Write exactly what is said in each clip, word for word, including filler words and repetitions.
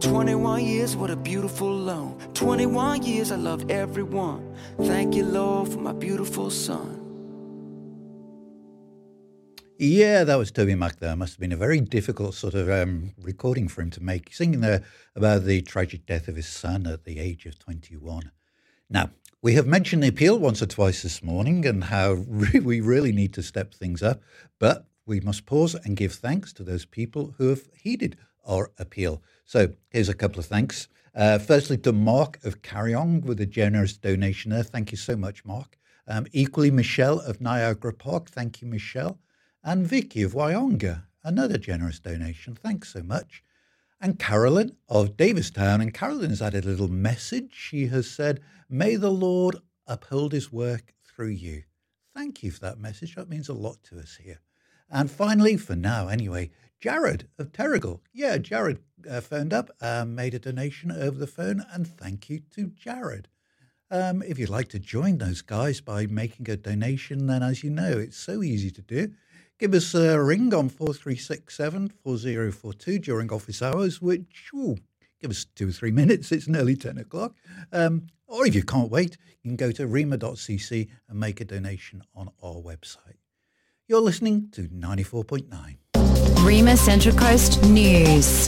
twenty-one years, what a beautiful loan. twenty-one years, I loved everyone. Thank you, Lord, for my beautiful son. Yeah, that was Toby Mac there. Must have been a very difficult sort of um, recording for him to make, singing there about the tragic death of his son at the age of twenty-one. Now, we have mentioned the appeal once or twice this morning and how we really need to step things up, but we must pause and give thanks to those people who have heeded our appeal. So here's a couple of thanks. Uh, firstly, to Mark of Carry On with a generous donation there. Thank you so much, Mark. Um, equally, Michelle of Niagara Park. Thank you, Michelle. And Vicky of Wyonga, another generous donation. Thanks so much. And Carolyn of Davistown. And Carolyn has added a little message. She has said, may the Lord uphold his work through you. Thank you for that message. That means a lot to us here. And finally, for now anyway, Jared of Terrigal. Yeah, Jared uh, phoned up, um, made a donation over the phone, and thank you to Jared. Um, if you'd like to join those guys by making a donation, then as you know, it's so easy to do. Give us a ring on four three six seven, four zero four two during office hours, which, ooh, give us two or three minutes. It's nearly ten o'clock. Um, or if you can't wait, you can go to rema dot c c and make a donation on our website. You're listening to ninety-four point nine. Rema Central Coast News.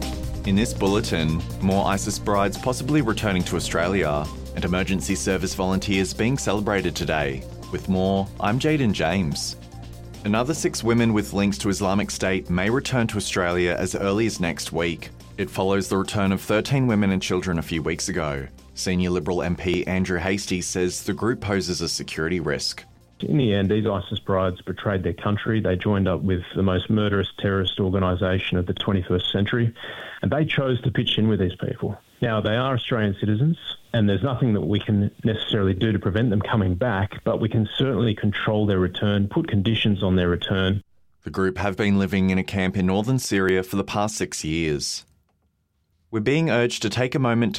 In this bulletin, more ISIS brides possibly returning to Australia and emergency service volunteers being celebrated today. With more, I'm Jaden James. Another six women with links to Islamic State may return to Australia as early as next week. It follows the return of thirteen women and children a few weeks ago. Senior Liberal M P Andrew Hastie says the group poses a security risk. In the end, these ISIS brides betrayed their country. They joined up with the most murderous terrorist organisation of the twenty-first century, and they chose to pitch in with these people. Now, they are Australian citizens, and there's nothing that we can necessarily do to prevent them coming back, but we can certainly control their return, put conditions on their return. The group have been living in a camp in northern Syria for the past six years. We're being urged to take a moment to